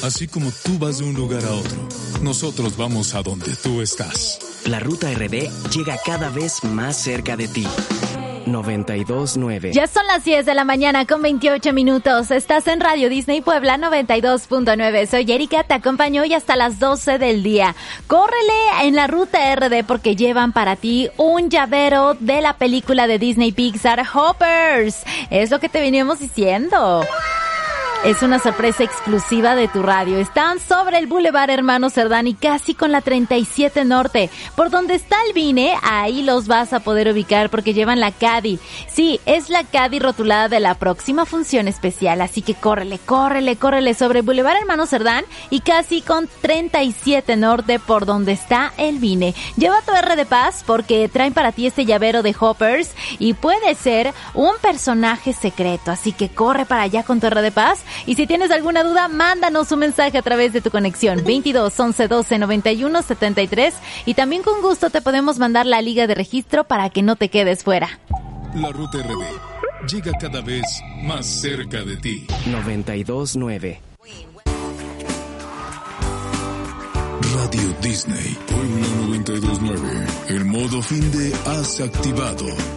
Así como tú vas de un lugar a otro, nosotros vamos a donde tú estás. La Ruta RD llega cada vez más cerca de ti. 92.9. Ya son las 10 de la mañana con 28 minutos. Estás en Radio Disney Puebla 92.9. Soy Erika, te acompaño hoy hasta las 12 del día. Córrele en la Ruta RD porque llevan para ti un llavero de la película de Disney Pixar Hoppers. Es lo que te veníamos diciendo. Es una sorpresa exclusiva de tu radio. Están sobre el Boulevard Hermano Cerdán y casi con la 37 Norte. Por donde está el Vine, ahí los vas a poder ubicar porque llevan la Caddy. Sí, es la Caddy rotulada de la próxima función especial. Así que córrele sobre el Boulevard Hermano Cerdán y casi con 37 Norte por donde está el Vine. Lleva tu R de Paz porque traen para ti este llavero de Hoppers y puede ser un personaje secreto. Así que corre para allá con tu R de Paz. Y si tienes alguna duda, mándanos un mensaje a través de tu conexión 22 11 12 91 73 y también con gusto te podemos mandar la liga de registro para que no te quedes fuera. La Ruta RD llega cada vez más cerca de ti. 92.9. Radio Disney Puebla 92.9. El modo fin de has activado.